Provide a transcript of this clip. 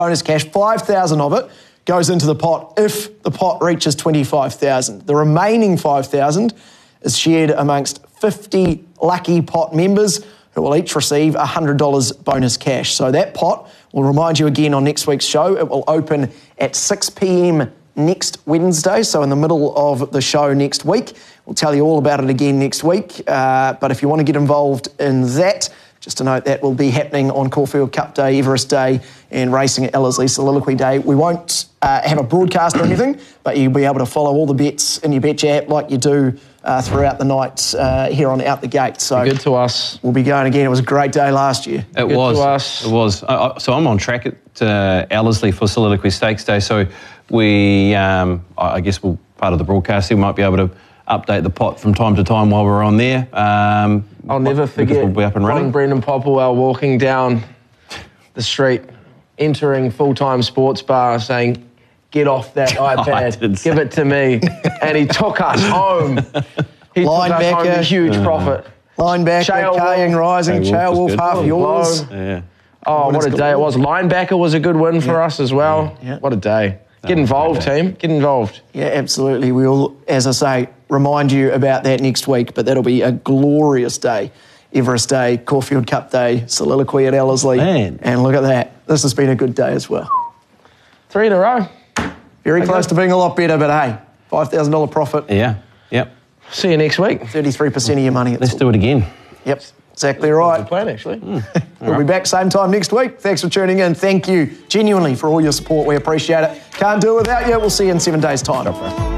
bonus cash. 5,000 of it goes into the pot if the pot reaches 25,000. The remaining 5,000 is shared amongst 50 lucky pot members who will each receive $100 bonus cash. So that pot, we'll remind you again on next week's show, it will open at 6 p.m. next Wednesday, so in the middle of the show next week. We'll tell you all about it again next week, but if you want to get involved in that, just to note that will be happening on Caulfield Cup Day, Everest Day and Racing at Ellerslie Soliloquy Day. We won't have a broadcast or anything, but you'll be able to follow all the bets in your Betcha app like you do throughout the night here on Out the Gate. So good to us. We'll be going again. It was a great day last year. It was. So I'm on track at Ellerslie for Soliloquy Stakes Day. So we, I guess we'll part of the broadcasting, might be able to update the pot from time to time while we're on there. I'll never forget we'll be up and running. Brendan Popplewell walking down the street, entering Full-Time Sports Bar, saying, "Get off that iPad, give it to me." And he took us home. He took us home a huge profit. Linebacker, Kaying Rising, Chao Wolf, half yours. Yeah. Oh, what a day it was. Linebacker was a good win for us as well. Yeah. What a day. Get involved, team. Get involved. Yeah, absolutely. We will, as I say, remind you about that next week, but that'll be a glorious day. Everest Day, Caulfield Cup Day, Soliloquy at Ellerslie. Man. And look at that. This has been a good day as well. 3 in a row. Very close to being a lot better, but hey, $5,000 profit. Yeah, yep. See you next week. 33% of your money. Let's do it again. Yep, exactly right. Good plan, actually. We'll be back same time next week. Thanks for tuning in. Thank you genuinely for all your support. We appreciate it. Can't do it without you. We'll see you in 7 days' time.